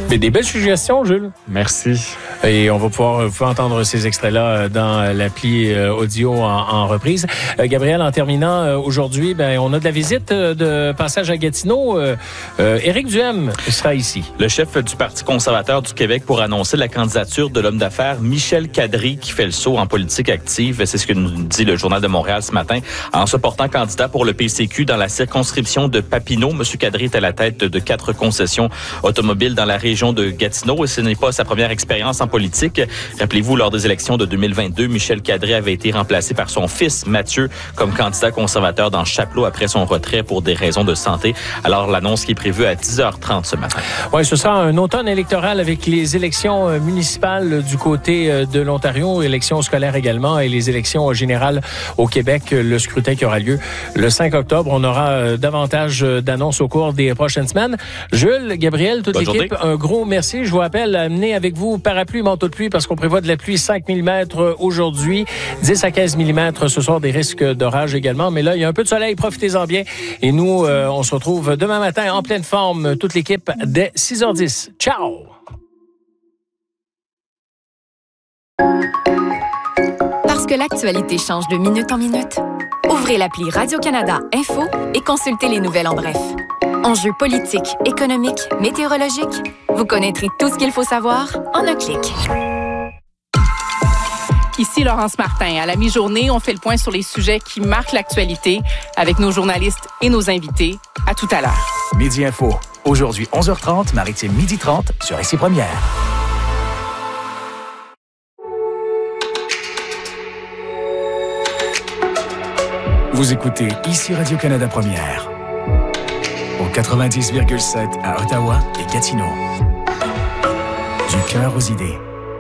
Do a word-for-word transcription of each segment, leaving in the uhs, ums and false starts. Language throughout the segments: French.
Mais des belles suggestions, Jules. Merci. Et on va pouvoir vous pouvez entendre ces extraits-là dans l'appli audio en, en reprise. Euh, Gabriel, en terminant, euh, aujourd'hui, ben, on a de la visite de passage à Gatineau. Euh, euh, Éric Duhem sera ici. Le chef du Parti conservateur du Québec pour annoncer la candidature de l'homme d'affaires Michel Kadri qui fait le saut en politique active. C'est ce que nous dit le Journal de Montréal ce matin. En se portant candidat pour le P C Q dans la circonscription de Papineau, M. Kadri est à la tête de quatre concessions automobiles dans la région de Gatineau et ce n'est pas sa première expérience en politique. Rappelez-vous, lors des élections de deux mille vingt-deux, Michel Kadri avait été remplacé par son fils Mathieu comme candidat conservateur dans Chapleau après son retrait pour des raisons de santé. Alors, l'annonce qui est prévue à dix heures trente ce matin. Oui, ce sera un automne électoral avec les élections municipales du côté de l'Ontario, élections scolaires également et les élections générales au Québec, le scrutin qui aura lieu le cinq octobre. On aura davantage d'annonces au cours des prochaines semaines. Jules, Gabriel, toute Bonne l'équipe, journée. un gros merci. Je vous rappelle, amenez avec vous parapluie, manteau de pluie parce qu'on prévoit de la pluie cinq millimètres aujourd'hui, dix à quinze millimètres ce soir, des risques d'orage également. Mais là, il y a un peu de soleil, profitez-en bien. Et nous, euh, on se retrouve demain matin en pleine forme, toute l'équipe, dès six heures dix. Ciao! Parce que l'actualité change de minute en minute, ouvrez l'appli Radio-Canada Info et consultez les nouvelles en bref. Enjeux politiques, économiques, météorologiques, vous connaîtrez tout ce qu'il faut savoir en un clic. Ici Laurence Martin. À la mi-journée, on fait le point sur les sujets qui marquent l'actualité avec nos journalistes et nos invités. À tout à l'heure. Midi Info. Aujourd'hui, onze heures trente, Maritime midi trente sur Ici Première. Vous écoutez Ici Radio-Canada Première. Au quatre-vingt-dix virgule sept à Ottawa et Gatineau. Du cœur aux idées.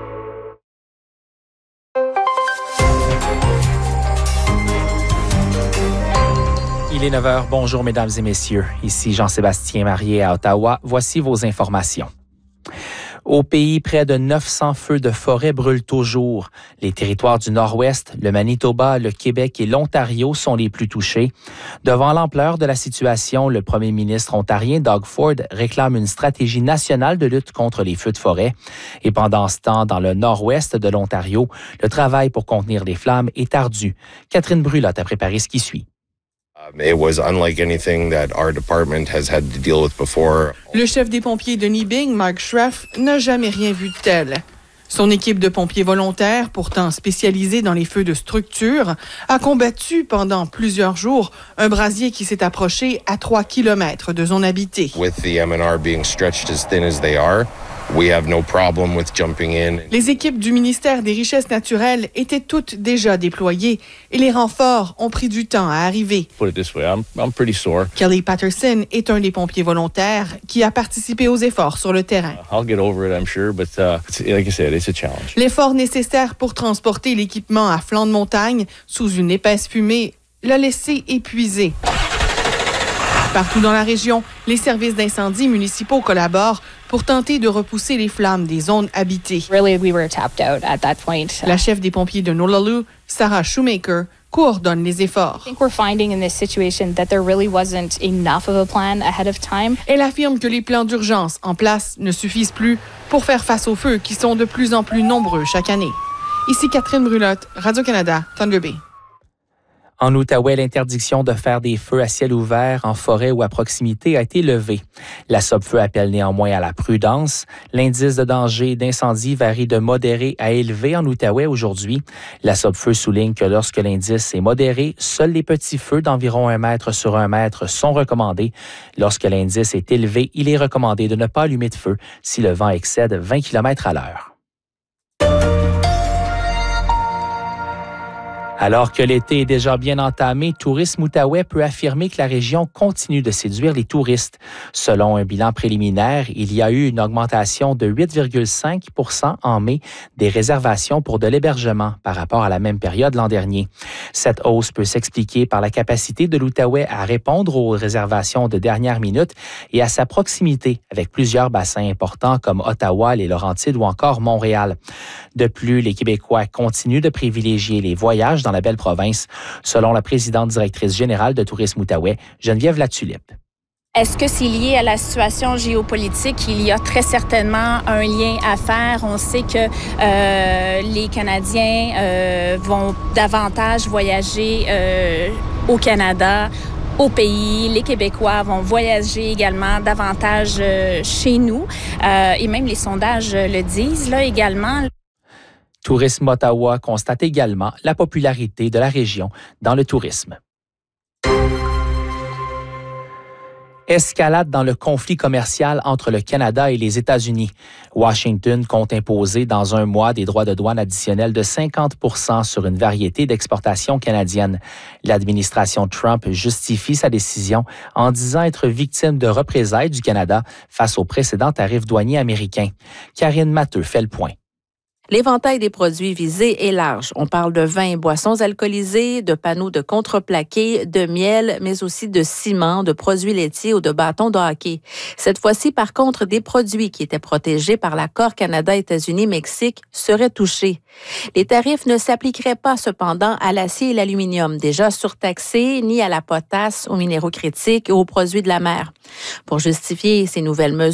Il est neuf heures. Bonjour, mesdames et messieurs. Ici Jean-Sébastien Marié à Ottawa. Voici vos informations. Au pays, près de neuf cents feux de forêt brûlent toujours. Les territoires du Nord-Ouest, le Manitoba, le Québec et l'Ontario sont les plus touchés. Devant l'ampleur de la situation, le premier ministre ontarien Doug Ford réclame une stratégie nationale de lutte contre les feux de forêt. Et pendant ce temps, dans le Nord-Ouest de l'Ontario, le travail pour contenir les flammes est ardu. Catherine Brulotte a préparé ce qui suit. It was unlike anything that our department has had to deal with before. Le chef des pompiers de Nibing, Mark Schreff, n'a jamais rien vu de tel. Son équipe de pompiers volontaires, pourtant spécialisée dans les feux de structure, a combattu pendant plusieurs jours un brasier qui s'est approché à trois kilomètres de zone habitée. With the M N R being stretched as thin as they are, we have no problem with jumping in. Les équipes du ministère des Richesses naturelles étaient toutes déjà déployées et les renforts ont pris du temps à arriver. Put it this way, I'm, I'm pretty sore. Kelly Patterson est un des pompiers volontaires qui a participé aux efforts sur le terrain. I'll get over it, I'm sure, but uh, it's, like I said, it's a challenge. L'effort nécessaire pour transporter l'équipement à flanc de montagne sous une épaisse fumée l'a laissé épuisé. Partout dans la région, les services d'incendie municipaux collaborent pour tenter de repousser les flammes des zones habitées. Really, we were tapped out at that point. La chef des pompiers de Nolalu, Sarah Shoemaker, coordonne les efforts. I think we're finding in this situation that there really wasn't enough of a plan ahead of time. Elle affirme que les plans d'urgence en place ne suffisent plus pour faire face aux feux qui sont de plus en plus nombreux chaque année. Ici Catherine Brulotte, Radio-Canada, Thunder Bay. En Outaouais, l'interdiction de faire des feux à ciel ouvert en forêt ou à proximité a été levée. La Sopfeu appelle néanmoins à la prudence. L'indice de danger d'incendie varie de modéré à élevé en Outaouais aujourd'hui. La Sopfeu souligne que lorsque l'indice est modéré, seuls les petits feux d'environ un mètre sur un mètre sont recommandés. Lorsque l'indice est élevé, il est recommandé de ne pas allumer de feu si le vent excède vingt kilomètres à l'heure. Alors que l'été est déjà bien entamé, Tourisme Outaouais peut affirmer que la région continue de séduire les touristes. Selon un bilan préliminaire, il y a eu une augmentation de huit virgule cinq pour cent en mai des réservations pour de l'hébergement par rapport à la même période l'an dernier. Cette hausse peut s'expliquer par la capacité de l'Outaouais à répondre aux réservations de dernière minute et à sa proximité avec plusieurs bassins importants comme Ottawa, les Laurentides ou encore Montréal. De plus, les Québécois continuent de privilégier les voyages dans la belle province, selon la présidente directrice générale de Tourisme Outaouais, Geneviève Latulippe. Est-ce que c'est lié à la situation géopolitique? Il y a très certainement un lien à faire. On sait que euh, les Canadiens euh, vont davantage voyager euh, au Canada, au pays. Les Québécois vont voyager également davantage euh, chez nous. Euh, et même les sondages le disent là également. Tourisme Ottawa constate également la popularité de la région dans le tourisme. Escalade dans le conflit commercial entre le Canada et les États-Unis. Washington compte imposer dans un mois des droits de douane additionnels de cinquante pour cent sur une variété d'exportations canadiennes. L'administration Trump justifie sa décision en disant être victime de représailles du Canada face aux précédents tarifs douaniers américains. Karine Matteux fait le point. L'éventail des produits visés est large. On parle de vins et boissons alcoolisés, de panneaux de contreplaqué, de miel, mais aussi de ciment, de produits laitiers ou de bâtons de hockey. Cette fois-ci, par contre, des produits qui étaient protégés par l'accord Canada-États-Unis-Mexique seraient touchés. Les tarifs ne s'appliqueraient pas cependant à l'acier et l'aluminium, déjà surtaxés, ni à la potasse, aux minéraux critiques ou aux produits de la mer. Pour justifier ces nouvelles mesures,